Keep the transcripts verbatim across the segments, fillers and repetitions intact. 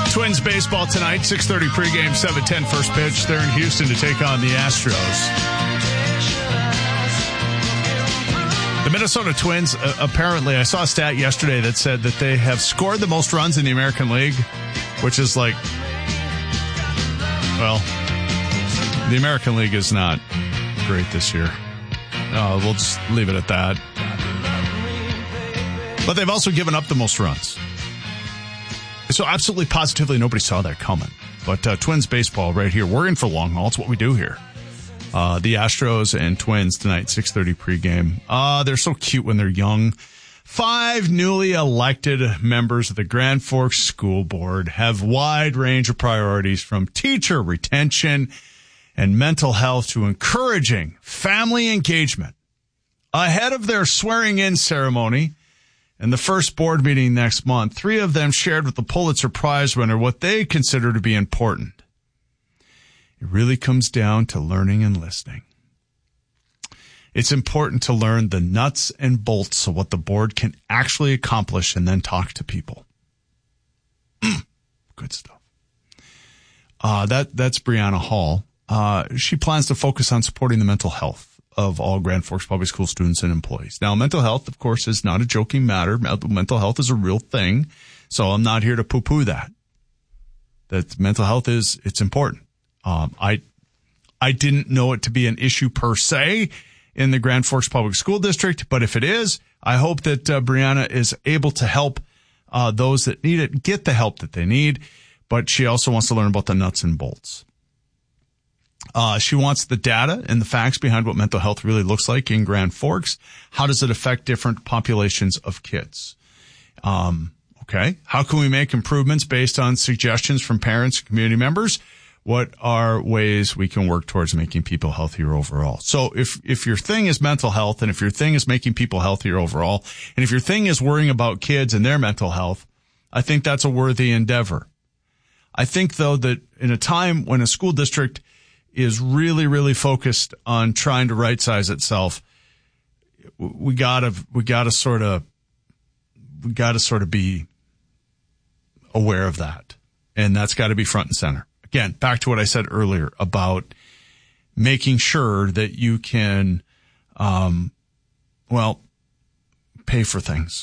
Twins baseball tonight, six thirty pregame, seven ten first pitch. They're in Houston to take on the Astros. The Minnesota Twins, uh, apparently, I saw a stat yesterday that said that they have scored the most runs in the American League, which is like, well, the American League is not great this year. Uh, we'll just leave it at that. But they've also given up the most runs. So absolutely, positively, nobody saw that coming. But uh, Twins baseball right here. We're in for long haul. It's what we do here. Uh, the Astros and Twins tonight, six thirty pregame. Uh, they're so cute when they're young. Five newly elected members of the Grand Forks School Board have wide range of priorities, from teacher retention and mental health to encouraging family engagement. Ahead of their swearing-in ceremony and the first board meeting next month, three of them shared with the Pulitzer Prize winner what they consider to be important. It really comes down to learning and listening. It's important to learn the nuts and bolts of what the board can actually accomplish and then talk to people. Good stuff. Uh, that, that's Brianna Hall. Uh, she plans to focus on supporting the mental health of all Grand Forks Public School students and employees. Now, mental health, of course, is not a joking matter. Mental health is a real thing. So I'm not here to poo-poo that. That mental health is, it's important. Um, I, I didn't know it to be an issue per se in the Grand Forks Public School District, but if it is, I hope that uh, Brianna is able to help uh, those that need it get the help that they need. But she also wants to learn about the nuts and bolts. Uh, she wants the data and the facts behind what mental health really looks like in Grand Forks. How does it affect different populations of kids? Um, okay. How can we make improvements based on suggestions from parents and community members? What are ways we can work towards making people healthier overall? So if, if your thing is mental health, and if your thing is making people healthier overall, and if your thing is worrying about kids and their mental health, I think that's a worthy endeavor. I think, though, that in a time when a school district is really, really focused on trying to right-size itself, we gotta, we gotta sort of, we gotta sort of be aware of that. And that's gotta be front and center. Again, back to what I said earlier about making sure that you can, um, well, pay for things.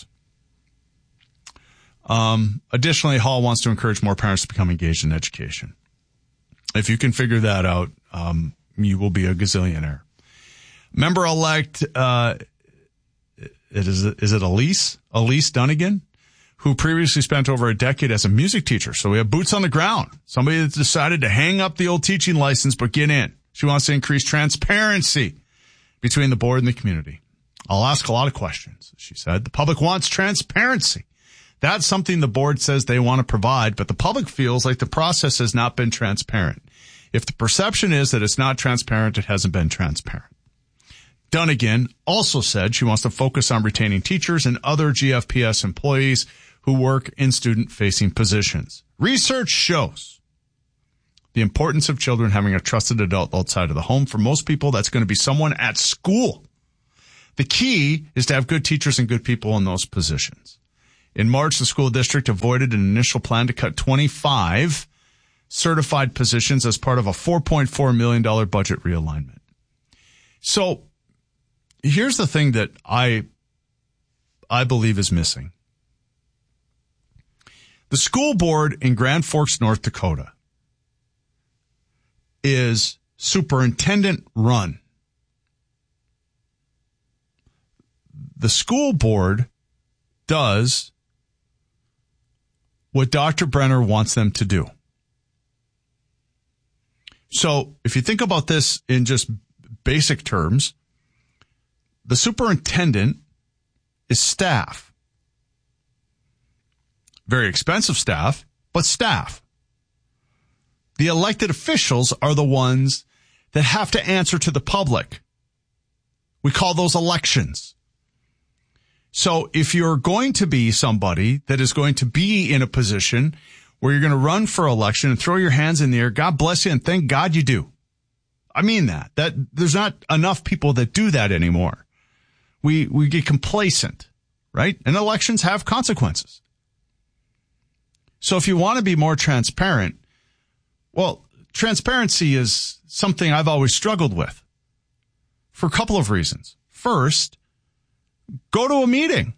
Um, additionally, Hall wants to encourage more parents to become engaged in education. If you can figure that out, um, you will be a gazillionaire. Member-elect, uh, it is, is it Elise? Elise Dunnigan, who previously spent over a decade as a music teacher. So we have boots on the ground. Somebody that's decided to hang up the old teaching license but get in. She wants to increase transparency between the board and the community. I'll ask a lot of questions, she said. The public wants transparency. That's something the board says they want to provide, but the public feels like the process has not been transparent. If the perception is that it's not transparent, it hasn't been transparent. Dunnigan also said she wants to focus on retaining teachers and other G F P S employees who work in student-facing positions. Research shows the importance of children having a trusted adult outside of the home. For most people, that's going to be someone at school. The key is to have good teachers and good people in those positions. In March, the school district avoided an initial plan to cut twenty-five certified positions as part of a four point four million dollars budget realignment. So here's the thing that I, I believe is missing. The school board in Grand Forks, North Dakota is superintendent run. The school board does what Doctor Brenner wants them to do. So if you think about this in just basic terms, the superintendent is staff. Very expensive staff, but staff. The elected officials are the ones that have to answer to the public. We call those elections. So if you're going to be somebody that is going to be in a position where you're going to run for election and throw your hands in the air, God bless you, and thank God you do. I mean that. That there's not enough people that do that anymore. We we get complacent, right? And elections have consequences. So if you want to be more transparent, well, transparency is something I've always struggled with for a couple of reasons. First, go to a meeting.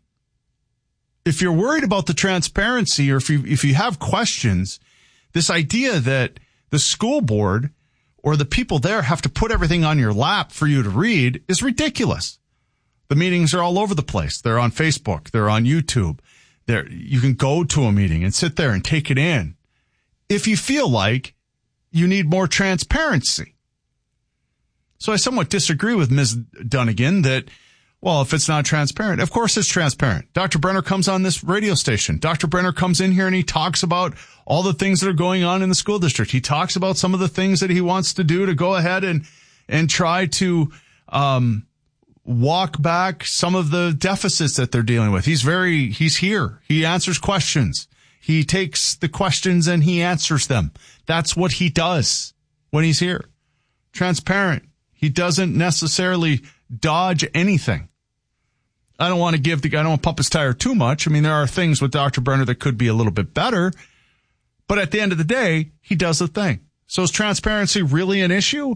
If you're worried about the transparency, or if you if you have questions, this idea that the school board or the people there have to put everything on your lap for you to read is ridiculous. The meetings are all over the place. They're on Facebook. They're on YouTube. There, you can go to a meeting and sit there and take it in. If you feel like you need more transparency. So I somewhat disagree with Miz Dunnigan that, well, if it's not transparent, of course it's transparent. Doctor Brenner comes on this radio station. Doctor Brenner comes in here and he talks about all the things that are going on in the school district. He talks about some of the things that he wants to do to go ahead and, and try to, um, walk back some of the deficits that they're dealing with. He's very, he's here. He answers questions. He takes the questions and he answers them. That's what he does when he's here. Transparent. He doesn't necessarily dodge anything. I don't want to give the guy, I don't want to pump his tire too much. I mean, there are things with Doctor Brenner that could be a little bit better, but at the end of the day, he does the thing. So is transparency really an issue?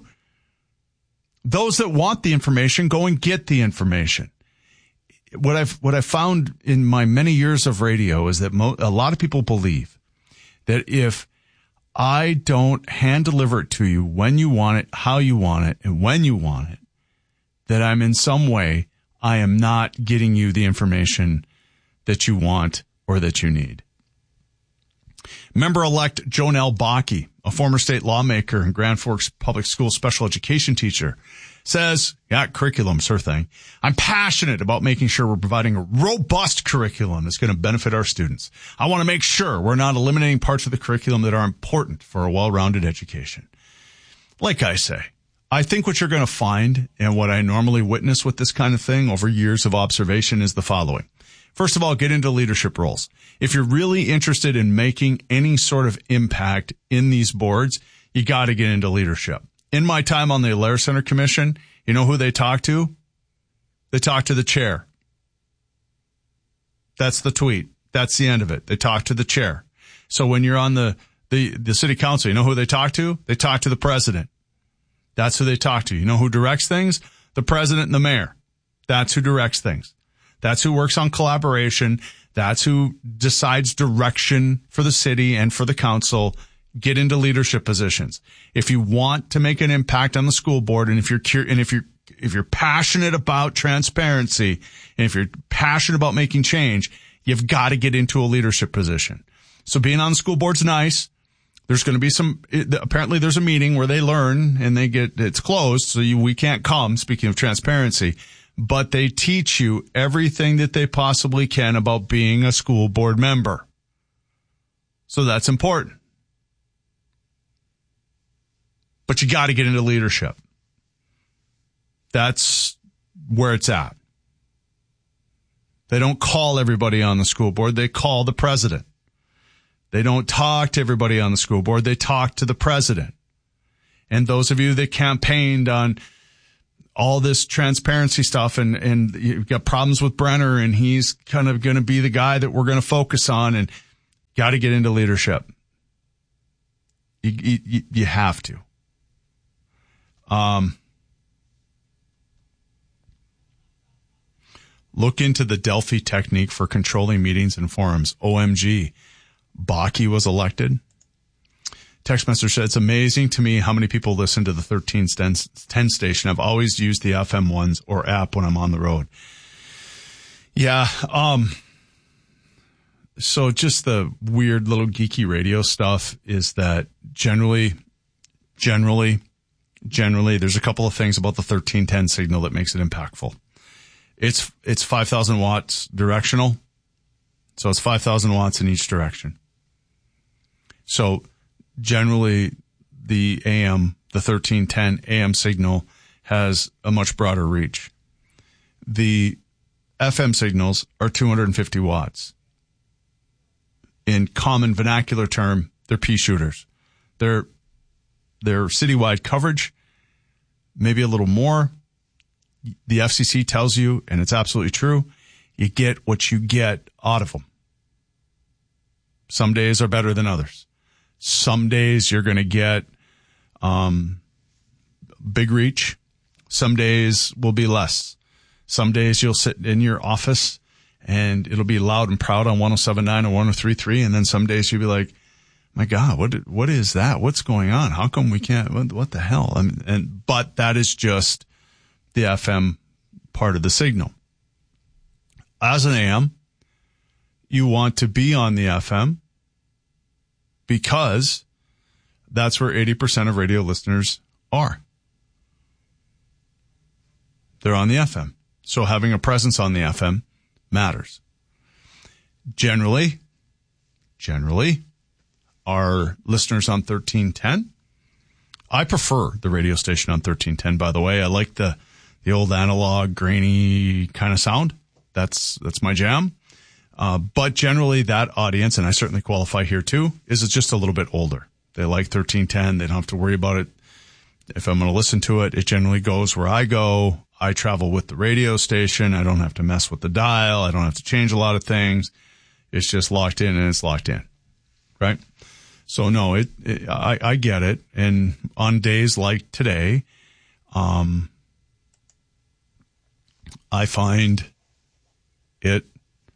Those that want the information, go and get the information. What I've, what I've found in my many years of radio is that mo- a lot of people believe that if I don't hand deliver it to you when you want it, how you want it, and when you want it, that I'm in some way, I am not getting you the information that you want or that you need. Member-elect Jonelle Bakke, a former state lawmaker and Grand Forks Public School special education teacher, says, yeah, curriculum's her thing. I'm passionate about making sure we're providing a robust curriculum that's going to benefit our students. I want to make sure we're not eliminating parts of the curriculum that are important for a well-rounded education. Like I say, I think what you're going to find, and what I normally witness with this kind of thing over years of observation, is the following. First of all, get into leadership roles. If you're really interested in making any sort of impact in these boards, you got to get into leadership. In my time on the Allaire Center Commission, you know who they talk to? They talk to the chair. That's the tweet. That's the end of it. They talk to the chair. So when you're on the, the, the city council, you know who they talk to? They talk to the president. That's who they talk to. You know who directs things? The president and the mayor. That's who directs things. That's who works on collaboration. That's who decides direction for the city and for the council. Get into leadership positions. If you want to make an impact on the school board, and if you're cur- and if you're if you're passionate about transparency, and if you're passionate about making change, you've got to get into a leadership position. So being on the school board's nice. There's going to be some, apparently there's a meeting where they learn and they get, it's closed, so you, we can't come, speaking of transparency, but they teach you everything that they possibly can about being a school board member. So that's important. But you got to get into leadership. That's where it's at. They don't call everybody on the school board. They call the president. They don't talk to everybody on the school board. They talk to the president. And those of you that campaigned on all this transparency stuff, and, and you've got problems with Brenner, and he's kind of going to be the guy that we're going to focus on, and got to get into leadership. You, you, you have to. Um, look into the Delphi technique for controlling meetings and forums. O M G. Bakke was elected. Text message said, it's amazing to me how many people listen to the thirteen ten station. I've always used the F M ones or app when I'm on the road. Yeah. Um, so just the weird little geeky radio stuff is that generally, generally, generally, there's a couple of things about the thirteen ten signal that makes it impactful. It's, it's five thousand watts directional. So it's five thousand watts in each direction. So generally the A M, the thirteen ten A M signal has a much broader reach. The F M signals are two hundred fifty watts. In common vernacular term, they're pea shooters. They're, they're citywide coverage, maybe a little more. The F C C tells you, and it's absolutely true, you get what you get out of them. Some days are better than others. Some days you're going to get um, big reach. Some days will be less. Some days you'll sit in your office and it'll be loud and proud on one oh seven point nine or one oh three point three. And then some days you'll be like, my God, what, what is that? What's going on? How come we can't, what, what the hell? I mean, and, but that is just the F M part of the signal. As an A M, you want to be on the F M because that's where eighty percent of radio listeners are. They're on the F M. So having a presence on the F M matters. Generally, generally, our listeners on thirteen ten, I prefer the radio station on thirteen ten, by the way. I like the, the old analog, grainy kind of sound. That's, that's my jam. Uh, but generally that audience, and I certainly qualify here too, is just a little bit older. They like thirteen ten. They don't have to worry about it. If I'm going to listen to it, it generally goes where I go. I travel with the radio station. I don't have to mess with the dial. I don't have to change a lot of things. It's just locked in and it's locked in. Right? So no, it, it I, I get it. And on days like today, um, I find it,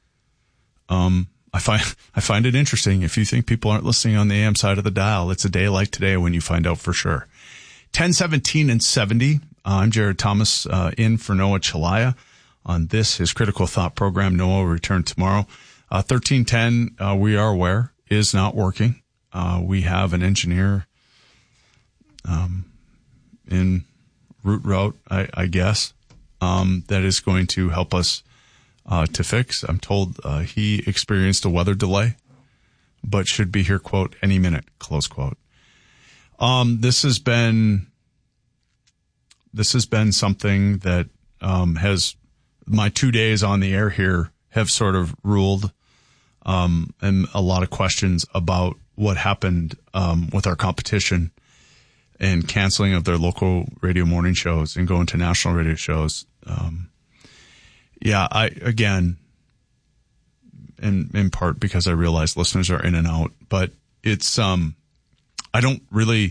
um, I find, I find it interesting. If you think people aren't listening on the A M side of the dial, it's a day like today when you find out for sure. ten seventeen and seventy. Uh, I'm Jared Thomas, uh, in for Noah Chalaya on this, his Critical Thought program. Noah will return tomorrow. Uh, thirteen ten, uh, we are aware, is not working. Uh, we have an engineer, um, in route route, I, I guess, um, that is going to help us, uh, to fix. I'm told, uh, he experienced a weather delay, but should be here, quote, any minute, close quote. Um, this has been, this has been something that, um, has, my two days on the air here have sort of ruled, um, and a lot of questions about what happened, um, with our competition and canceling of their local radio morning shows and going to national radio shows. Um, yeah, I, again, in, in part because I realize listeners are in and out, but it's, um, I don't really,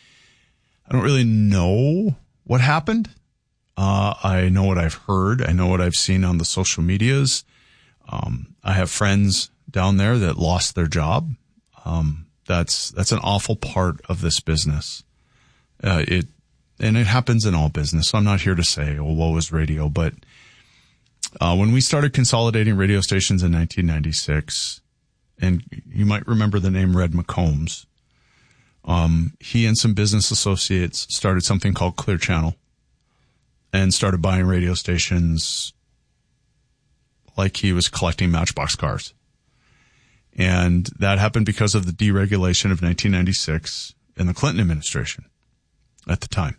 I don't really know what happened. Uh, I know what I've heard. I know what I've seen on the social medias. Um, I have friends down there that lost their job. Um, that's, that's an awful part of this business. Uh, it, and it happens in all business. So I'm not here to say, oh, woe is radio, but, uh, when we started consolidating radio stations in nineteen ninety-six, and you might remember the name Red McCombs, um, he and some business associates started something called Clear Channel and started buying radio stations like he was collecting Matchbox cars. And that happened because of the deregulation of nineteen ninety-six in the Clinton administration at the time.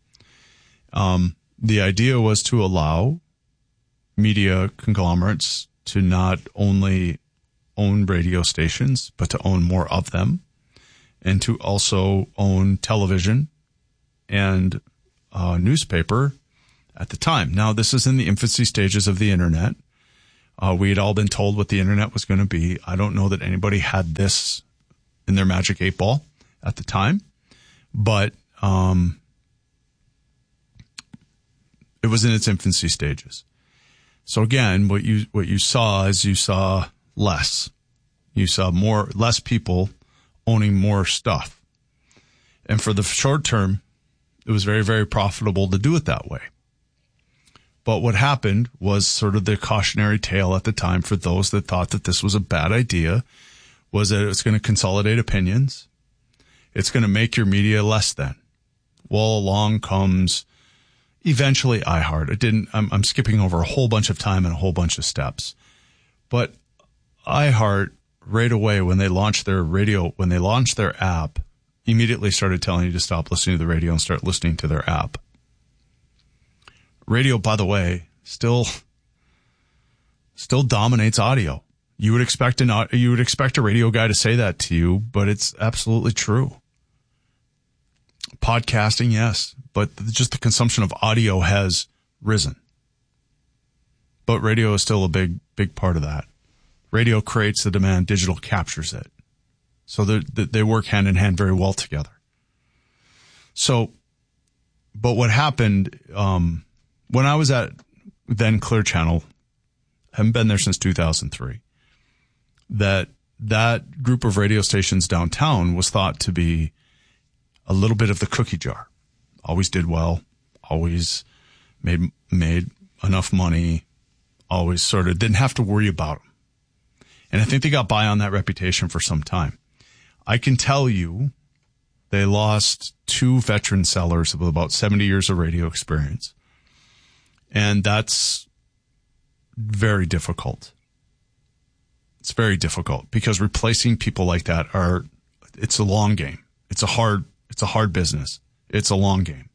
Um, the idea was to allow media conglomerates to not only own radio stations, but to own more of them, and to also own television and uh, newspaper at the time. Now, this is in the infancy stages of the internet. Uh, we had all been told what the internet was going to be. I don't know that anybody had this in their magic eight ball at the time, but um, it was in its infancy stages. So again, what you what you saw is you saw less. You saw more less people owning more stuff. And for the short term, it was very, very profitable to do it that way. But what happened was sort of the cautionary tale at the time for those that thought that this was a bad idea was that it's going to consolidate opinions. It's going to make your media less than. Well, along comes eventually iHeart. It didn't, I'm, I'm skipping over a whole bunch of time and a whole bunch of steps. But iHeart right away when they launched their radio, when they launched their app, immediately started telling you to stop listening to the radio and start listening to their app. Radio, by the way, still, still dominates audio. You would expect an, you would expect a radio guy to say that to you, but it's absolutely true. Podcasting, yes, but just the consumption of audio has risen. But radio is still a big, big part of that. Radio creates the demand, digital captures it. So they, they work hand in hand very well together. So, but what happened, um, when I was at then Clear Channel, haven't been there since two thousand three, that that group of radio stations downtown was thought to be a little bit of the cookie jar. Always did well, always made, made enough money, always sort of didn't have to worry about them. And I think they got by on that reputation for some time. I can tell you they lost two veteran sellers with about seventy years of radio experience. And that's very difficult. It's very difficult because replacing people like that are, it's a long game. It's a hard, it's a hard business. It's a long game.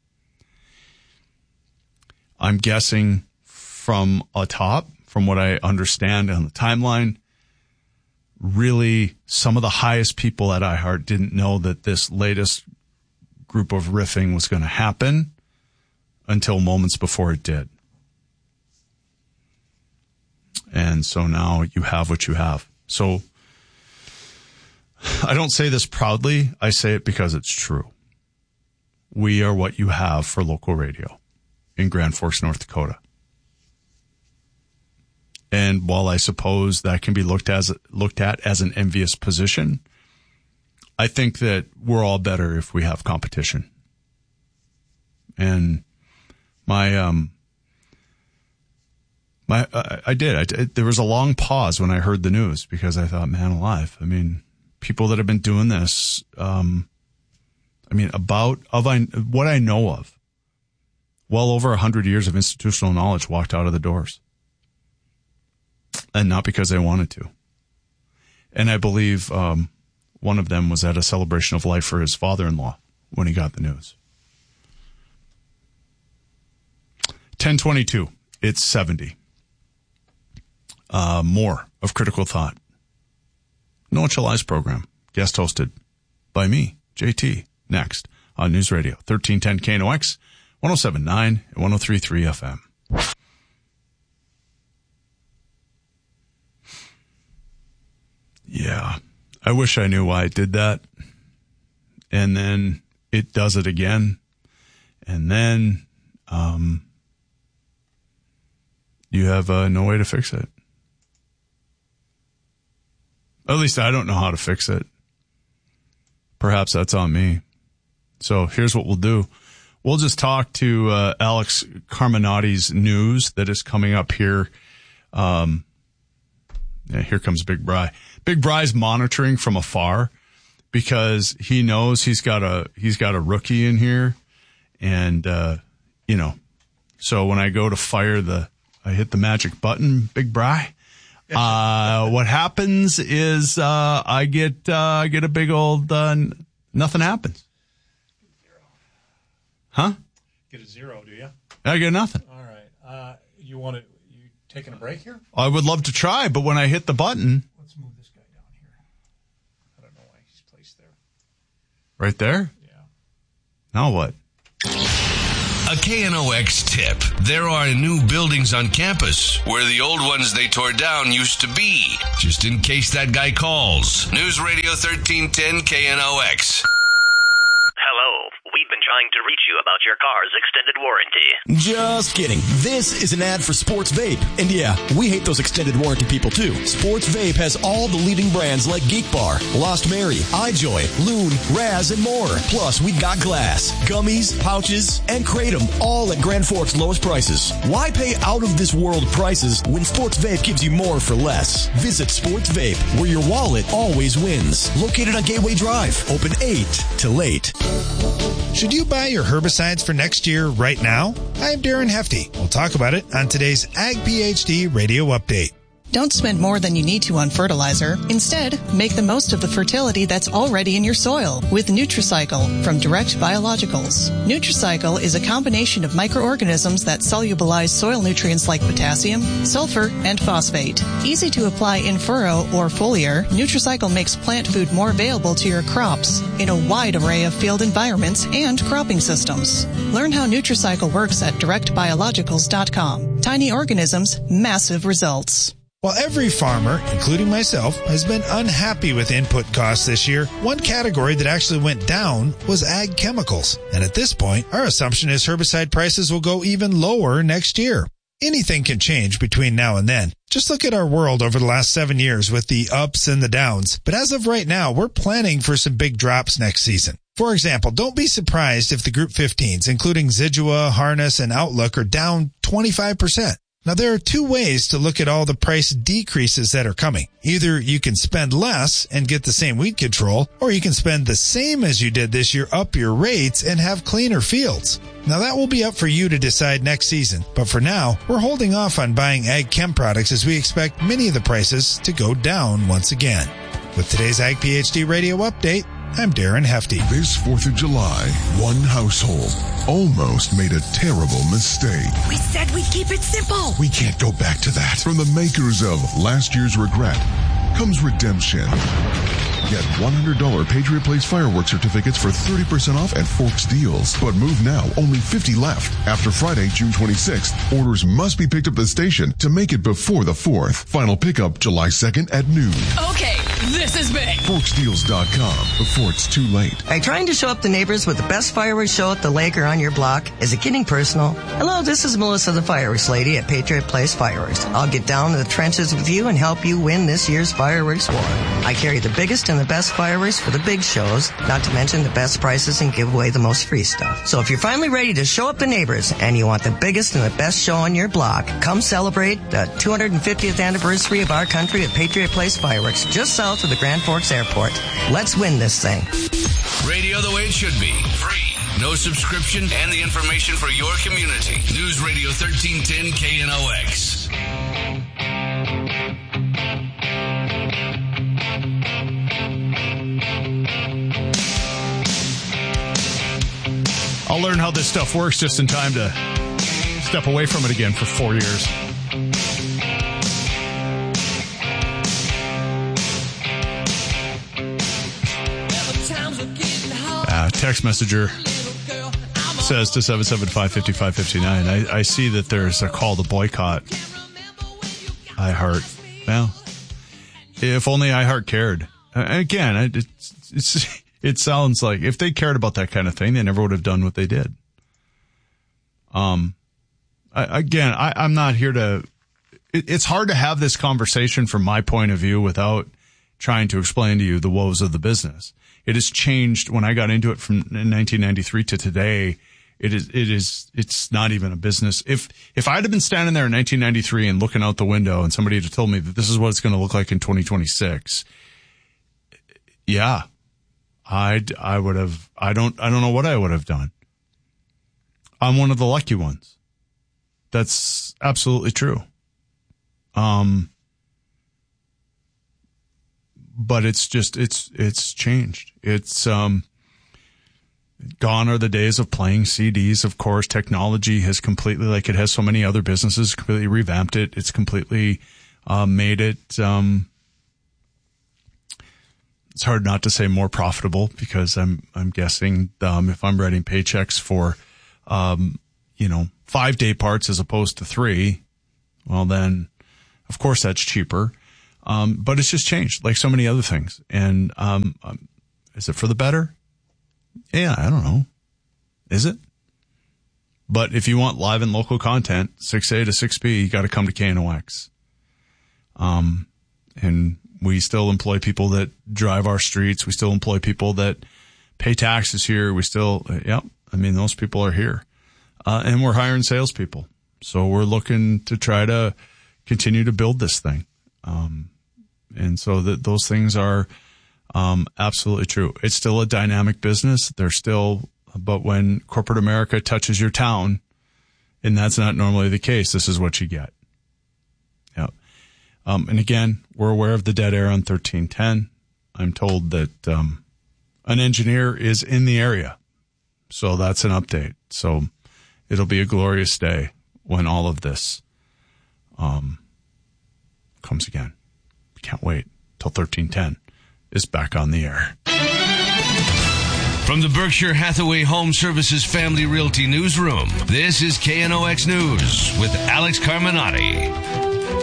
I'm guessing from atop, from what I understand on the timeline, really some of the highest people at iHeart didn't know that this latest group of riffing was going to happen until moments before it did. And so now you have what you have. So I don't say this proudly. I say it because it's true. We are what you have for local radio in Grand Forks, North Dakota. And while I suppose that can be looked as looked at as an envious position, I think that we're all better if we have competition. And my um my I, I did I did, there was a long pause when I heard the news because I thought, man alive, I mean, people that have been doing this, um, I mean, about of I what I know of, well over a hundred years of institutional knowledge walked out of the doors. And not because they wanted to. And I believe um, one of them was at a celebration of life for his father-in-law when he got the news. ten twenty-two, it's seventy. Uh, more of Critical Thought. No Chill Eyes program, guest hosted by me, J T, next on News Radio, thirteen ten K N O X, one oh seven point nine and one oh three point three F M. Yeah, I wish I knew why it did that. And then it does it again. And then um, you have uh, no way to fix it. At least I don't know how to fix it. Perhaps that's on me. So here's what we'll do. We'll just talk to uh, Alex Carminati's news that is coming up here. Um, yeah, here comes Big Bry. Big Bry's monitoring from afar because he knows he's got a he's got a rookie in here, and uh, you know, so when I go to fire the, I hit the magic button, Big Bry. Uh, what happens is uh, I get uh, I get a big old uh, n- nothing happens. Huh? Get a zero, do you? I get nothing. All right. Uh, you want to? You taking a break here? I would love to try, but when I hit the button. Let's move this guy down here. I don't know why he's placed there. Right there? Yeah. Now what? A K N O X tip. There are new buildings on campus where the old ones they tore down used to be. Just in case that guy calls. News Radio thirteen ten K N O X. Hello. We've been trying to reach you about your car's extended warranty. Just kidding. This is an ad for Sports Vape. And yeah, we hate those extended warranty people too. Sports Vape has all the leading brands like Geek Bar, Lost Mary, iJoy, Loon, Raz, and more. Plus, we got glass, gummies, pouches, and Kratom, all at Grand Forks' lowest prices. Why pay out-of-this-world prices when Sports Vape gives you more for less? Visit Sports Vape, where your wallet always wins. Located on Gateway Drive. Open eight to late. Should you buy your herbicides for next year right now? I'm Darren Hefty. We'll talk about it on today's Ag PhD Radio Update. Don't spend more than you need to on fertilizer. Instead, make the most of the fertility that's already in your soil with Nutricycle from Direct Biologicals. Nutricycle is a combination of microorganisms that solubilize soil nutrients like potassium, sulfur, and phosphate. Easy to apply in furrow or foliar, Nutricycle makes plant food more available to your crops in a wide array of field environments and cropping systems. Learn how Nutricycle works at direct biologicals dot com. Tiny organisms, massive results. While every farmer, including myself, has been unhappy with input costs this year, one category that actually went down was ag chemicals. And at this point, our assumption is herbicide prices will go even lower next year. Anything can change between now and then. Just look at our world over the last seven years with the ups and the downs. But as of right now, we're planning for some big drops next season. For example, don't be surprised if the Group fifteens, including Zidua, Harness, and Outlook, are down twenty-five percent. Now, there are two ways to look at all the price decreases that are coming. Either you can spend less and get the same weed control, or you can spend the same as you did this year, up your rates, and have cleaner fields. Now, that will be up for you to decide next season. But for now, we're holding off on buying ag chem products as we expect many of the prices to go down once again. With today's Ag PhD Radio Update, I'm Darren Hefty. This fourth of July, one household almost made a terrible mistake. We said we'd keep it simple. We can't go back to that. From the makers of Last Year's Regret comes redemption. Get one hundred dollars Patriot Place fireworks certificates for thirty percent off at Forks Deals. But move now, only fifty left. After Friday, June twenty-sixth, orders must be picked up at the station to make it before the fourth. Final pickup July second at noon. Okay, this is big. Forks Deals dot com before it's too late. Are you trying to show up the neighbors with the best fireworks show at the lake or on your block? Is it getting personal? Hello, this is Melissa, the fireworks lady at Patriot Place Fireworks. I'll get down to the trenches with you and help you win this year's fireworks war. I carry the biggest and the best fireworks for the big shows, not to mention the best prices and give away the most free stuff. So if you're finally ready to show up the neighbors and you want the biggest and the best show on your block, come celebrate the two hundred fiftieth anniversary of our country at Patriot Place Fireworks, just south of the Grand Forks Airport. Let's win this thing. Radio the way it should be. Free. No subscription and the information for your community. News Radio thirteen ten K N O X. I'll learn how this stuff works just in time to step away from it again for four years. Uh, text messenger says to seven seven five, five five five nine, I, I see that there's a call to boycott iHeart. Well, if only iHeart cared. Uh, again, it's, it's it sounds like if they cared about that kind of thing, they never would have done what they did. Um, I, again, I, I'm not here to. It, it's hard to have this conversation from my point of view without trying to explain to you the woes of the business. It has changed when I got into it from nineteen ninety-three to today. It is, it is, it's not even a business. If, if I'd have been standing there in nineteen ninety-three and looking out the window and somebody had told me that this is what it's going to look like in twenty twenty-six, yeah, I'd, I would have, I don't, I don't know what I would have done. I'm one of the lucky ones. That's absolutely true. Um, But it's just, it's, it's changed. It's, um, gone are the days of playing C Ds. Of course, technology has completely, like it has so many other businesses, completely revamped it. It's completely, uh, made it, um, it's hard not to say more profitable because I'm, I'm guessing, um, if I'm writing paychecks for, um, you know, five day parts as opposed to three, well then, of course that's cheaper. Um, but it's just changed like so many other things. And, um, um, is it for the better? Yeah, I don't know. Is it? But if you want live and local content, six A to six B, you got to come to K N O X. Um, and we still employ people that drive our streets. We still employ people that pay taxes here. We still, uh, yeah, I mean, those people are here. Uh, and we're hiring salespeople. So we're looking to try to continue to build this thing. Um, and so that those things are, um, absolutely true. It's still a dynamic business. They're still, but when corporate America touches your town, and that's not normally the case, this is what you get. Yeah. Um, and again, we're aware of the dead air on thirteen ten. I'm told that, um, an engineer is in the area. So that's an update. So it'll be a glorious day when all of this, um, comes again. Can't wait till thirteen ten is back on the air. From the Berkshire Hathaway Home Services Family Realty Newsroom, this is K N O X News with Alex Carminati.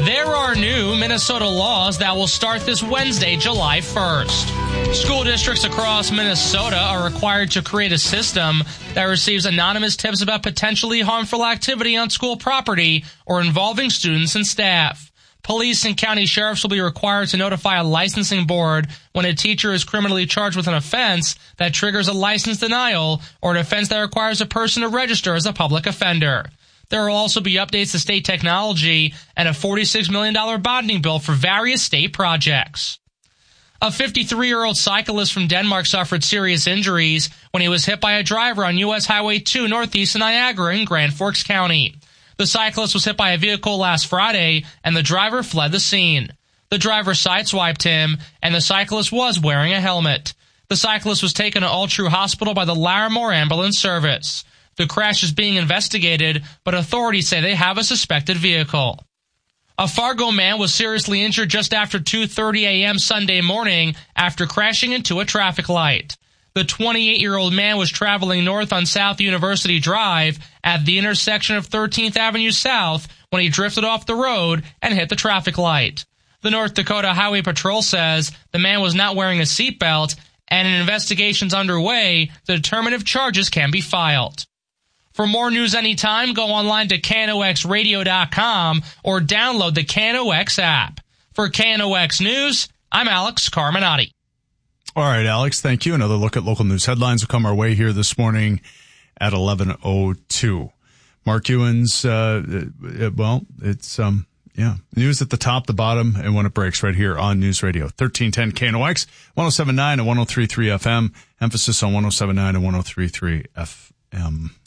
There are new Minnesota laws that will start this Wednesday, July first. School districts across Minnesota are required to create a system that receives anonymous tips about potentially harmful activity on school property or involving students and staff. Police and county sheriffs will be required to notify a licensing board when a teacher is criminally charged with an offense that triggers a license denial or an offense that requires a person to register as a public offender. There will also be updates to state technology and a forty-six million dollars bonding bill for various state projects. A fifty-three-year-old cyclist from Denmark suffered serious injuries when he was hit by a driver on U S Highway two northeast of Niagara in Grand Forks County. The cyclist was hit by a vehicle last Friday, and the driver fled the scene. The driver sideswiped him, and the cyclist was wearing a helmet. The cyclist was taken to All True Hospital by the Larimore Ambulance Service. The crash is being investigated, but authorities say they have a suspected vehicle. A Fargo man was seriously injured just after two thirty a.m. Sunday morning after crashing into a traffic light. The twenty-eight-year-old man was traveling north on South University Drive at the intersection of thirteenth Avenue South when he drifted off the road and hit the traffic light. The North Dakota Highway Patrol says the man was not wearing a seatbelt, and an investigation's underway to determine if charges can be filed. For more news anytime, go online to K N O X radio dot com or download the K N O X app. For K N O X News, I'm Alex Carminati. All right, Alex, thank you. Another look at local news headlines will come our way here this morning at eleven oh two. Mark Ewan's, uh, it, well, it's, um, yeah, news at the top, the bottom, and when it breaks right here on News Radio. thirteen ten K N O X, one oh seven point nine and one oh three point three F M. Emphasis on one oh seven point nine and one oh three point three F M.